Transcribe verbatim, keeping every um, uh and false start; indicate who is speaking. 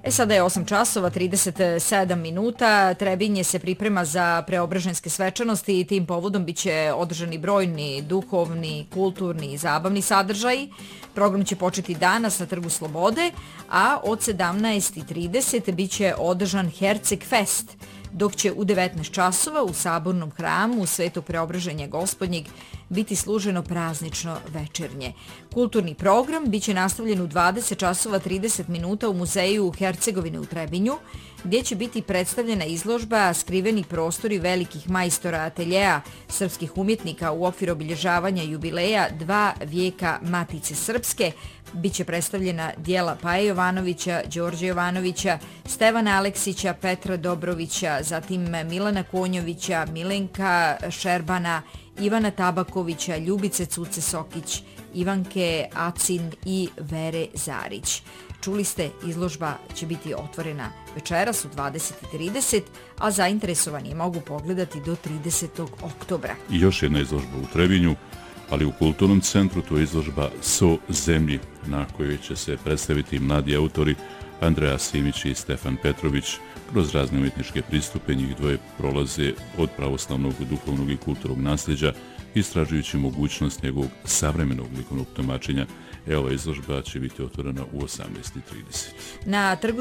Speaker 1: E sada je osam časova, trideset sedam minuta. Trebinje se priprema za Preobraženske svečanosti i tim povodom biće održani brojni duhovni, kulturni i zabavni sadržaji. Program će početi danas na Trgu Slobode, a od sedamnaest i trideset biće održan Herceg Fest, dok će u devetnaest časova u Sabornom hramu Svetog Preobraženja Gospodnjeg biti služeno praznično večernje. Kulturni program biće nastavljen u dvadeset časova trideset minuta u muzeju Hercegovine u Trebinju, gdje će biti predstavljena izložba Skriveni prostori velikih majstora ateljeja srpskih umjetnika u okviru obilježavanja jubileja dva vijeka Matice Srpske. Biće predstavljena dijela Paje Jovanovića, Đorđe Jovanovića, Stevana Aleksića, Petra Dobrovića, zatim Milana Konjovića, Milenka Šerbana, Ivana Tabakovića, Ljubice Cuce Sokić, Ivanke Acin i Vere Zarić. Čuli ste, izložba će biti otvorena večeras u dvadeset i trideset, a zainteresovani je mogu pogledati do tridesetog oktobra.
Speaker 2: I još jedna izložba u Trebinju, ali u Kulturnom centru, to je izložba So zemlji, na kojoj će se predstaviti mladi autori Andreja Simić i Stefan Petrović. Kroz razne umjetničke pristupe njih dvoje prolaze od pravoslavnog, duhovnog i kulturnog nasljeđa, istražujući mogućnost njegovog savremenog likovnog tumačenja. E, ova izložba će biti otvorena u osamnaest i trideset.
Speaker 1: Na Trgu